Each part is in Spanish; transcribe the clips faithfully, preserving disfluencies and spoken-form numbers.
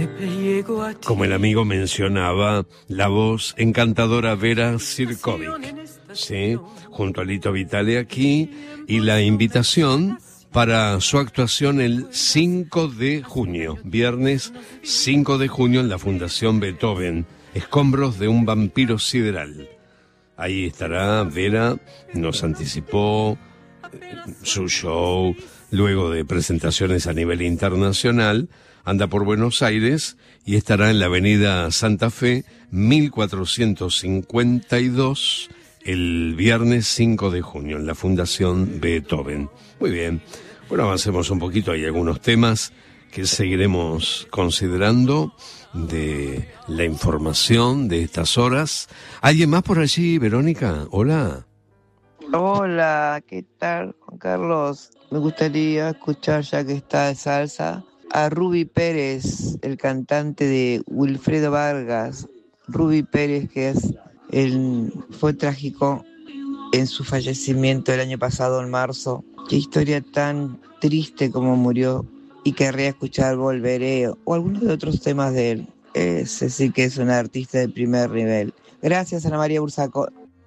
Como el amigo mencionaba, la voz encantadora Vera Sirkovic, ¿sí? Junto a Lito Vitale aquí, y la invitación para su actuación el cinco de junio, viernes cinco de junio en la Fundación Beethoven, Escombros de un vampiro sideral. Ahí estará Vera, nos anticipó su show, luego de presentaciones a nivel internacional, anda por Buenos Aires y estará en la avenida Santa Fe, mil cuatrocientos cincuenta y dos, el viernes cinco de junio, en la Fundación Beethoven. Muy bien, bueno, avancemos un poquito, hay algunos temas que seguiremos considerando de la información de estas horas. ¿Alguien más por allí, Verónica? Hola. Hola, ¿qué tal, Juan Carlos? Me gustaría escuchar, ya que está de salsa, a Ruby Pérez, el cantante de Wilfrido Vargas. Ruby Pérez, que es el, fue trágico en su fallecimiento el año pasado, en marzo. Qué historia tan triste como murió, y querría escuchar Volveré o algunos de otros temas de él. Ese sí que es un artista de primer nivel. Gracias, Ana María Bursaco.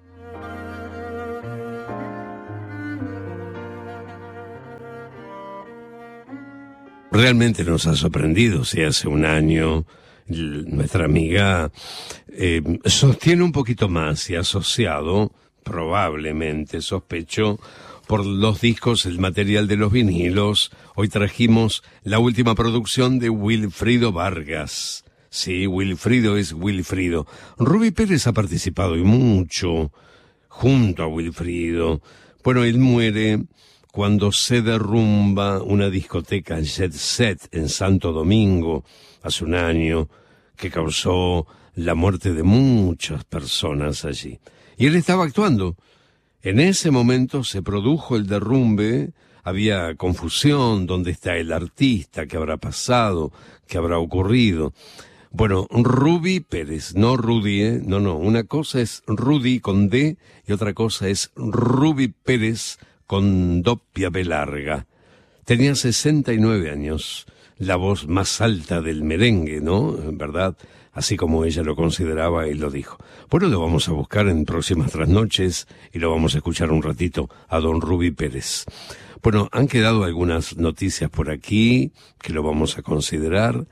Realmente nos ha sorprendido, si hace un año nuestra amiga eh, sostiene un poquito más y asociado, probablemente, sospecho, por los discos, el material de los vinilos. Hoy trajimos la última producción de Wilfrido Vargas. Sí, Wilfrido es Wilfrido. Ruby Pérez ha participado y mucho junto a Wilfrido. Bueno, él muere cuando se derrumba una discoteca Jet Set en Santo Domingo hace un año, que causó la muerte de muchas personas allí. Y él estaba actuando. En ese momento se produjo el derrumbe, había confusión, ¿dónde está el artista? ¿Qué habrá pasado? ¿Qué habrá ocurrido? Bueno, Ruby Pérez, no Rudy, ¿eh? No, no, una cosa es Rudy con D y otra cosa es Ruby Pérez con doppia B larga. Tenía sesenta y nueve años, la voz más alta del merengue, ¿no? En verdad, así como ella lo consideraba y lo dijo. Bueno, lo vamos a buscar en próximas trasnoches y lo vamos a escuchar un ratito a don Ruby Pérez. Bueno, han quedado algunas noticias por aquí que lo vamos a considerar.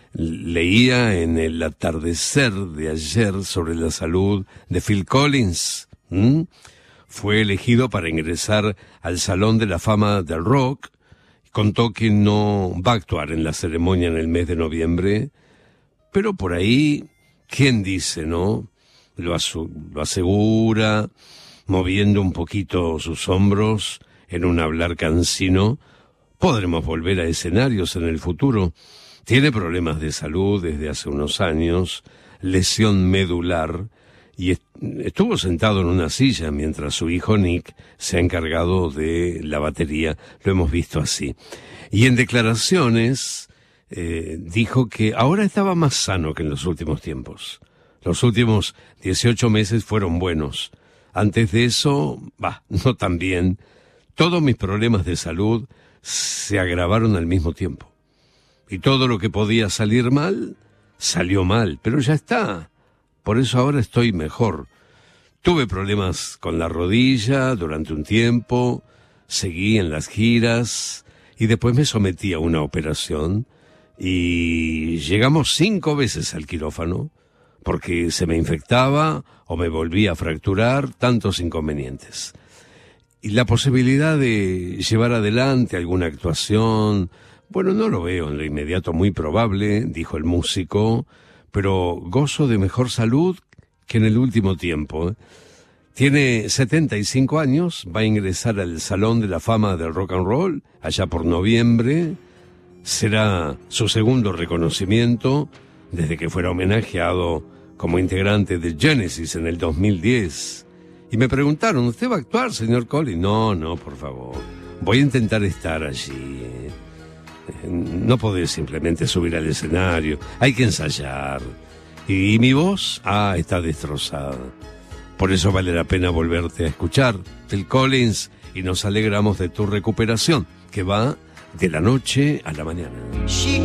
Leía en el atardecer de ayer sobre la salud de Phil Collins. ¿Mm? Fue elegido para ingresar al Salón de la Fama del Rock. Contó que no va a actuar en la ceremonia en el mes de noviembre, pero por ahí, ¿quién dice, no? Lo, asu- lo asegura, moviendo un poquito sus hombros en un hablar cansino. Podremos volver a escenarios en el futuro. Tiene problemas de salud desde hace unos años, lesión medular, y est- estuvo sentado en una silla mientras su hijo Nick se ha encargado de la batería. Lo hemos visto así. Y en declaraciones eh, dijo que ahora estaba más sano que en los últimos tiempos. Los últimos dieciocho meses fueron buenos. Antes de eso, bah, no tan bien. Todos mis problemas de salud se agravaron al mismo tiempo. Y todo lo que podía salir mal, salió mal, pero ya está. Por eso ahora estoy mejor. Tuve problemas con la rodilla durante un tiempo, seguí en las giras y después me sometí a una operación y llegamos cinco veces al quirófano porque se me infectaba o me volvía a fracturar, tantos inconvenientes. Y la posibilidad de llevar adelante alguna actuación, bueno, no lo veo en lo inmediato, muy probable, dijo el músico, pero gozo de mejor salud que en el último tiempo. ¿eh? Tiene setenta y cinco años, va a ingresar al Salón de la Fama del Rock and Roll allá por noviembre. Será su segundo reconocimiento desde que fuera homenajeado como integrante de Genesis en el dos mil diez. Y me preguntaron, ¿usted va a actuar, señor Collins? No, no, por favor. Voy a intentar estar allí. ¿eh? No podés simplemente subir al escenario, hay que ensayar. Y, y mi voz, ah, está destrozada. Por eso vale la pena volverte a escuchar, Phil Collins, y nos alegramos de tu recuperación, que va de la noche a la mañana.